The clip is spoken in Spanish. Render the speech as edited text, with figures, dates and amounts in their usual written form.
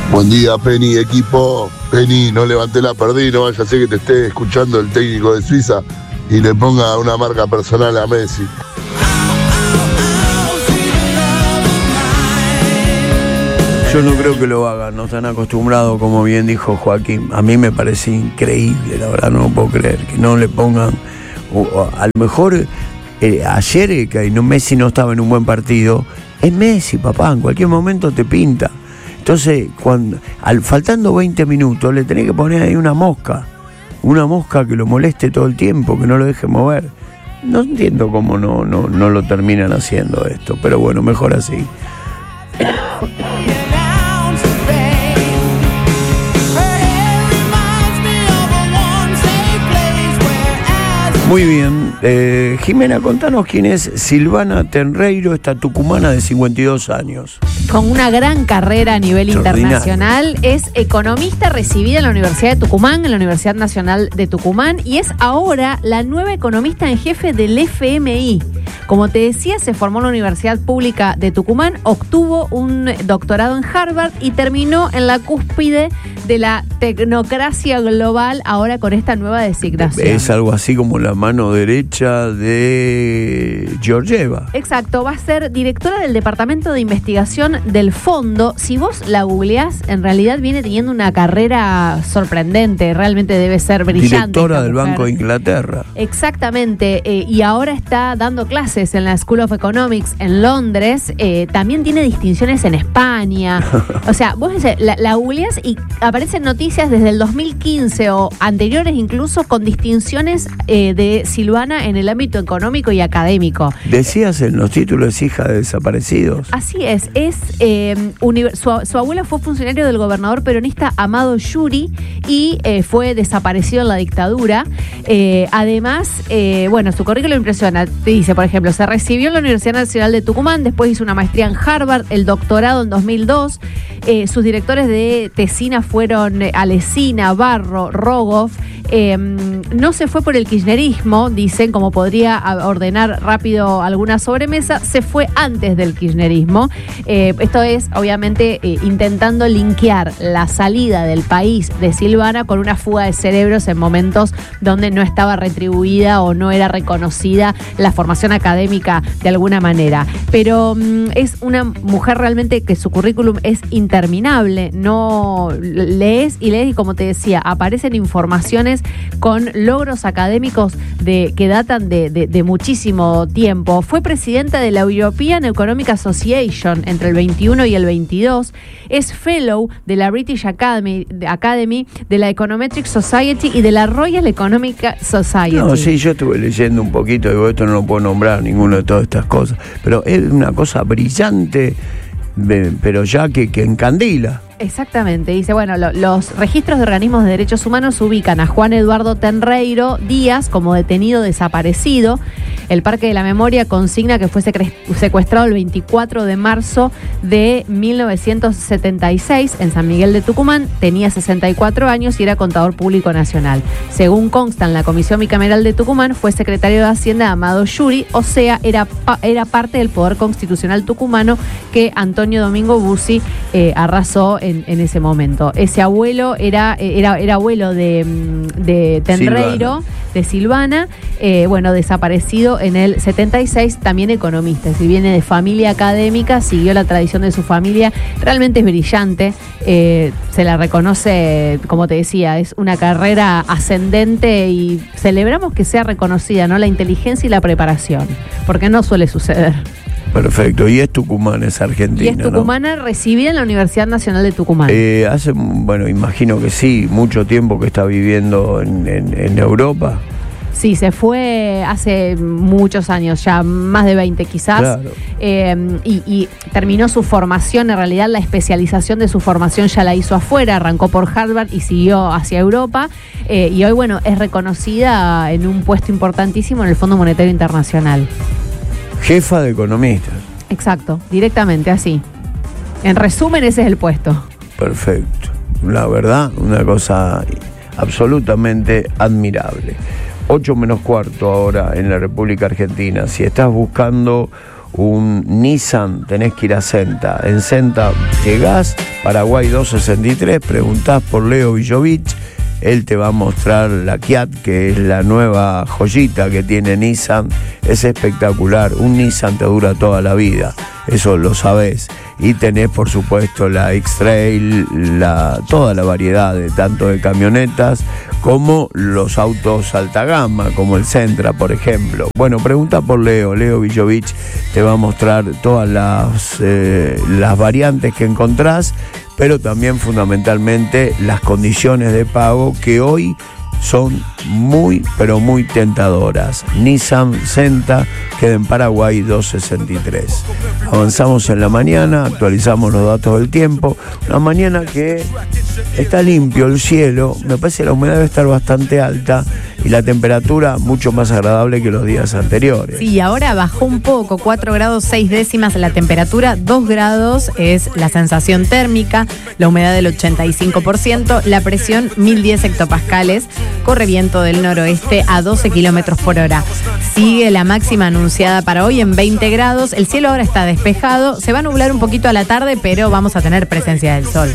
Buen día, Penny, equipo. Penny, no levanté la perdí, no vaya a ser que te esté escuchando el técnico de Suiza y le ponga una marca personal a Messi. Yo no creo que lo hagan, no están acostumbrados, como bien dijo Joaquín. A mí me parece increíble, la verdad, no lo puedo creer, que no le pongan. A lo mejor ayer, que Messi no estaba en un buen partido, es Messi, papá, en cualquier momento te pinta. Entonces, faltando 20 minutos, le tenés que poner ahí una mosca que lo moleste todo el tiempo, que no lo deje mover. No entiendo cómo no lo terminan haciendo esto, pero bueno, mejor así. Muy bien, Jimena, contanos quién es Silvana Tenreiro, esta tucumana de 52 años. Con una gran carrera a nivel internacional, es economista recibida en la Universidad de Tucumán, en la Universidad Nacional de Tucumán, y es ahora la nueva economista en jefe del FMI. Como te decía, se formó en la Universidad Pública de Tucumán, obtuvo un doctorado en Harvard y terminó en la cúspide de la tecnocracia global ahora con esta nueva designación. Es algo así como la mano derecha de Georgieva. Exacto, va a ser directora del Departamento de Investigación del Fondo. Si vos la googleás, en realidad viene teniendo una carrera sorprendente, realmente debe ser brillante. Directora del Banco de Inglaterra. Exactamente, y ahora está dando clases en la School of Economics en Londres, también tiene distinciones en España. O sea, vos la googleás y aparecen noticias desde el 2015 o anteriores incluso con distinciones de Silvana en el ámbito económico y académico. Decías en los títulos, hija de desaparecidos. Así es su abuela fue funcionario del gobernador peronista Amado Yuri y fue desaparecido en la dictadura. Además, su currículum impresiona. Te dice, por ejemplo, se recibió en la Universidad Nacional de Tucumán, después hizo una maestría en Harvard, el doctorado en 2002. Sus directores de tesina fueron Alesina, Barro, Rogoff. No se fue por el kirchnerismo, dicen, como podría ordenar rápido alguna sobremesa, se fue antes del kirchnerismo. Esto es, obviamente, intentando linkear la salida del país de Silvana con una fuga de cerebros en momentos donde no estaba retribuida o no era reconocida la formación académica de alguna manera. Pero es una mujer realmente que su currículum es interminable, no lees y como te decía, aparecen informaciones con logros académicos que datan de muchísimo tiempo. Fue presidenta de la European Economic Association entre el 21 y el 22. Es fellow de la British Academy, de la Econometric Society y de la Royal Economic Society. No, sí, yo estuve leyendo un poquito, digo, esto no lo puedo nombrar, ninguna de todas estas cosas, pero es una cosa brillante, pero ya que encandila. Exactamente, dice, los registros de organismos de derechos humanos ubican a Juan Eduardo Tenreiro Díaz como detenido desaparecido. El Parque de la Memoria consigna que fue secuestrado el 24 de marzo de 1976 en San Miguel de Tucumán. Tenía 64 años y era contador público nacional. Según consta en la Comisión Bicameral de Tucumán, fue secretario de Hacienda Amado Yuri, o sea, era parte del Poder Constitucional tucumano que Antonio Domingo Bussi arrasó en ese momento. Ese abuelo era abuelo de Tenreiro, de Silvana, desaparecido en el 76, también economista. Si viene de familia académica, siguió la tradición de su familia, realmente es brillante, se la reconoce, como te decía, es una carrera ascendente y celebramos que sea reconocida, ¿no? La inteligencia y la preparación, porque no suele suceder. Perfecto, y es tucumana, es argentina. Y es tucumana, ¿no? Recibida en la Universidad Nacional de Tucumán. Imagino que sí, mucho tiempo que está viviendo en Europa. Sí, se fue hace muchos años, ya más de 20 quizás. Claro. Y terminó su formación, en realidad la especialización de su formación ya la hizo afuera, arrancó por Harvard y siguió hacia Europa. Y hoy, es reconocida en un puesto importantísimo en el Fondo Monetario Internacional. Jefa de economistas. Exacto, directamente así. En resumen, ese es el puesto. Perfecto. La verdad, una cosa absolutamente admirable. 8 menos cuarto ahora en la República Argentina. Si estás buscando un Nissan, tenés que ir a Senta. En Senta llegás, Paraguay 263, preguntás por Leo Villovich. Él te va a mostrar la Kiat, que es la nueva joyita que tiene Nissan. Es espectacular. Un Nissan te dura toda la vida, eso lo sabés. Y tenés, por supuesto, la X-Trail, toda la variedad tanto de camionetas como los autos alta gama, como el Sentra, por ejemplo. Bueno, pregunta por Leo Villovich, te va a mostrar todas las variantes que encontrás, pero también fundamentalmente las condiciones de pago que hoy son muy, pero muy tentadoras. Nissan Senta, queda en Paraguay 263. Avanzamos en la mañana, actualizamos los datos del tiempo. Una mañana que está limpio el cielo, me parece que la humedad debe estar bastante alta y la temperatura mucho más agradable que los días anteriores. Sí, ahora bajó un poco, 4 grados 6 décimas la temperatura, 2 grados es la sensación térmica, la humedad del 85%, la presión 1010 hectopascales, corre viento del noroeste a 12 kilómetros por hora. Sigue la máxima anunciada para hoy en 20 grados, el cielo ahora está despejado, se va a nublar un poquito a la tarde, pero vamos a tener presencia del sol.